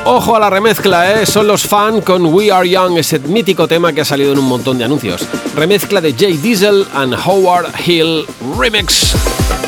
Ojo a la remezcla, son los Fan con We Are Young, ese mítico tema que ha salido en un montón de anuncios. Remezcla de Jay Diesel and Howard Hill Remix.